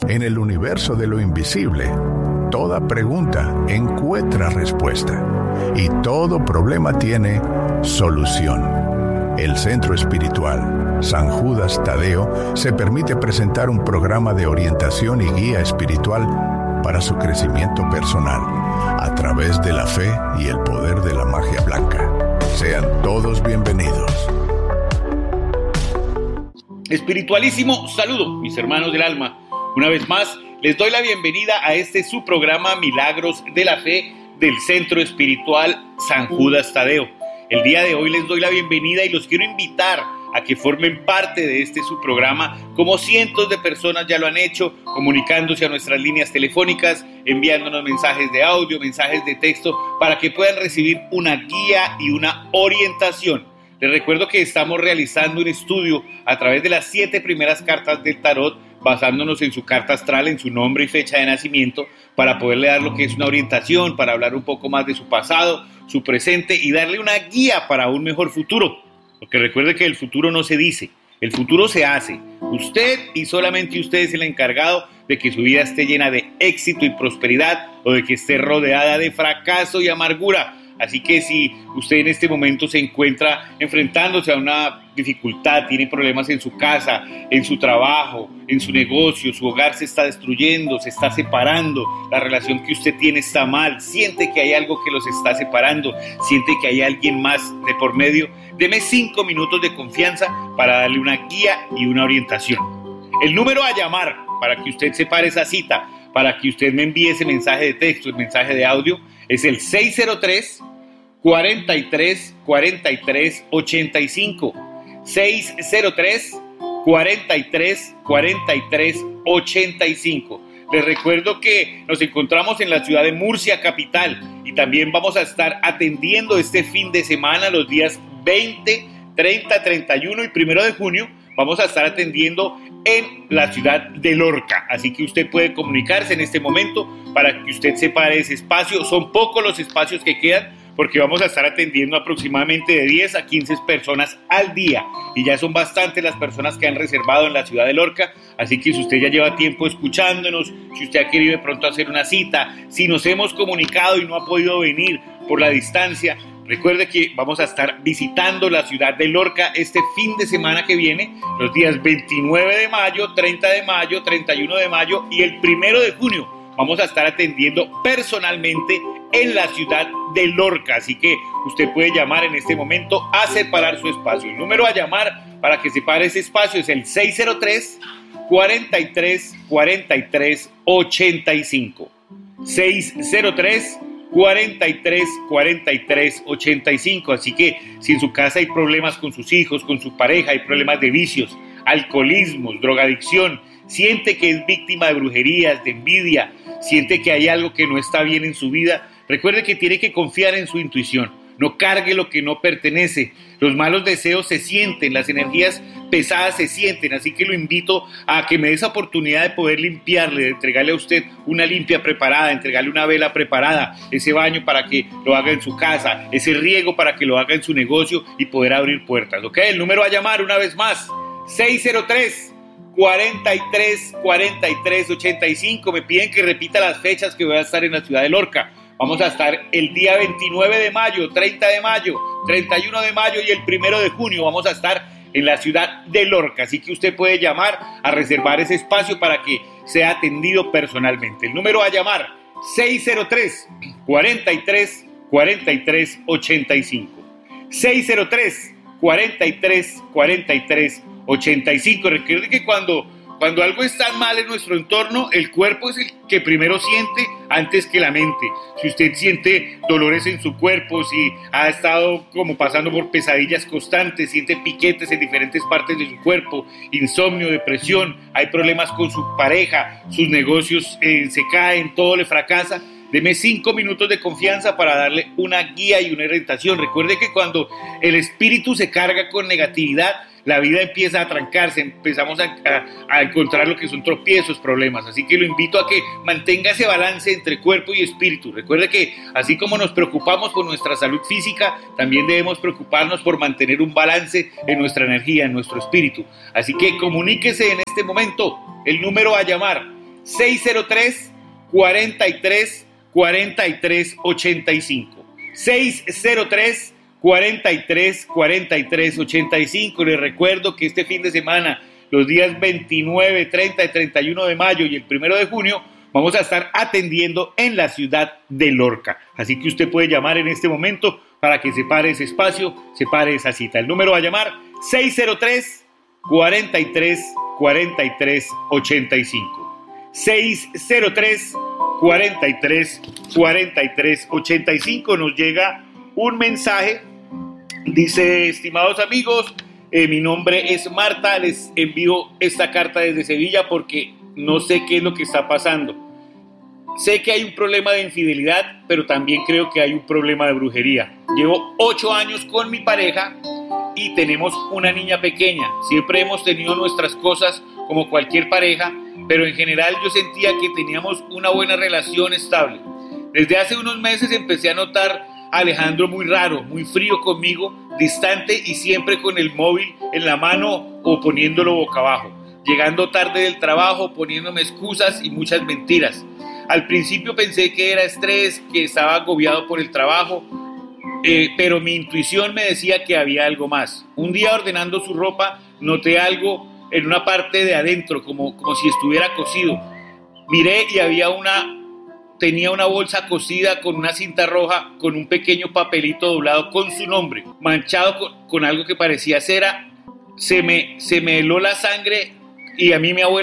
En el universo de lo invisible, toda pregunta encuentra respuesta y todo problema tiene solución. El Centro Espiritual San Judas Tadeo se permite presentar un programa de orientación y guía espiritual para su crecimiento personal a través de la fe y el poder de la magia blanca. Sean todos bienvenidos. Espiritualísimo saludo, mis hermanos del alma. Una vez más, les doy la bienvenida a su programa Milagros de la Fe del Centro Espiritual San Judas Tadeo. El día de hoy les doy la bienvenida y los quiero invitar a que formen parte de su programa, como cientos de personas ya lo han hecho, comunicándose a nuestras líneas telefónicas, enviándonos mensajes de audio, mensajes de texto, para que puedan recibir una guía y una orientación. Les recuerdo que estamos realizando un estudio a través de las 7 primeras cartas del tarot, basándonos en su carta astral, en su nombre y fecha de nacimiento, para poderle dar lo que es una orientación, para hablar un poco más de su pasado, su presente y darle una guía para un mejor futuro. Porque recuerde que el futuro no se dice, el futuro se hace. Usted y solamente usted es el encargado de que su vida esté llena de éxito y prosperidad o de que esté rodeada de fracaso y amargura. Así que si usted en este momento se encuentra enfrentándose a una dificultad, tiene problemas en su casa, en su trabajo, en su negocio, su hogar se está destruyendo, se está separando, la relación que usted tiene está mal, siente que hay algo que los está separando, siente que hay alguien más de por medio, deme 5 minutos de confianza para darle una guía y una orientación. El número a llamar para que usted separe esa cita, para que usted me envíe ese mensaje de texto, el mensaje de audio, es el 603-43-43-85. 603-43-43-85. Les recuerdo que nos encontramos en la ciudad de Murcia, capital, y también vamos a estar atendiendo este fin de semana, los días 20, 30, 31 y 1 de junio, vamos a estar atendiendo en la ciudad de Lorca. Así que usted puede comunicarse en este momento para que usted separe ese espacio. Son pocos los espacios que quedan porque vamos a estar atendiendo aproximadamente de 10 a 15 personas al día. Y ya son bastantes las personas que han reservado en la ciudad de Lorca. Así que si usted ya lleva tiempo escuchándonos, si usted ha querido de pronto hacer una cita, si nos hemos comunicado y no ha podido venir por la distancia, recuerde que vamos a estar visitando la ciudad de Lorca este fin de semana que viene, los días 29 de mayo, 30 de mayo, 31 de mayo y el 1 de junio. Vamos a estar atendiendo personalmente en la ciudad de Lorca, así que usted puede llamar en este momento a separar su espacio. El número a llamar para que separe ese espacio es el 603-43-43-85. 603-43-43-85. Así que si en su casa hay problemas con sus hijos, con su pareja, hay problemas de vicios, alcoholismos, drogadicción, siente que es víctima de brujerías, de envidia, siente que hay algo que no está bien en su vida, recuerde que tiene que confiar en su intuición. No cargue lo que no pertenece. Los malos deseos se sienten, las energías pesadas se sienten, así que lo invito a que me dé esa oportunidad de poder limpiarle, de entregarle a usted una limpia preparada, entregarle una vela preparada, ese baño para que lo haga en su casa, ese riego para que lo haga en su negocio y poder abrir puertas. ¿Ok? El número a llamar una vez más, 603-43-43-85. Me piden que repita las fechas que voy a estar en la ciudad de Lorca. Vamos a estar el día 29 de mayo, 30 de mayo, 31 de mayo y el 1 de junio. Vamos a estar en la ciudad de Lorca. Así que usted puede llamar a reservar ese espacio para que sea atendido personalmente. El número a llamar, 603-43-43-85. 603-43-43-85. Recuerde que cuando algo está mal en nuestro entorno, el cuerpo es el que primero siente antes que la mente. Si usted siente dolores en su cuerpo, si ha estado como pasando por pesadillas constantes, siente piquetes en diferentes partes de su cuerpo, insomnio, depresión, hay problemas con su pareja, sus negocios se caen, todo le fracasa, deme 5 minutos de confianza para darle una guía y una orientación. Recuerde que cuando el espíritu se carga con negatividad, la vida empieza a trancarse, empezamos a encontrar lo que son tropiezos, problemas. Así que lo invito a que mantenga ese balance entre cuerpo y espíritu. Recuerde que así como nos preocupamos por nuestra salud física, también debemos preocuparnos por mantener un balance en nuestra energía, en nuestro espíritu. Así que comuníquese en este momento. El número a llamar, 603-43-4385. 603-43-4385. Les recuerdo que este fin de semana, los días 29, 30 y 31 de mayo y el 1 de junio, vamos a estar atendiendo en la ciudad de Lorca. Así que usted puede llamar en este momento para que separe ese espacio, separe esa cita. El número a llamar, 603-43-4385. 603-43-4385. Nos llega un mensaje. Dice: estimados amigos, mi nombre es Marta, les envío esta carta desde Sevilla porque no sé qué es lo que está pasando. Sé que hay un problema de infidelidad, pero también creo que hay un problema de brujería. Llevo 8 años con mi pareja y tenemos una niña pequeña. Siempre hemos tenido nuestras cosas como cualquier pareja, pero en general yo sentía que teníamos una buena relación estable. Desde hace unos meses empecé a notar a Alejandro muy raro, muy frío conmigo, distante y siempre con el móvil en la mano o poniéndolo boca abajo. Llegando tarde del trabajo, poniéndome excusas y muchas mentiras. Al principio pensé que era estrés, que estaba agobiado por el trabajo, pero mi intuición me decía que había algo más. Un día, ordenando su ropa, noté algo en una parte de adentro, como si estuviera cosido. Miré y tenía una bolsa cosida con una cinta roja, con un pequeño papelito doblado con su nombre, manchado con algo que parecía cera. Se me heló la sangre y a mí mi abuela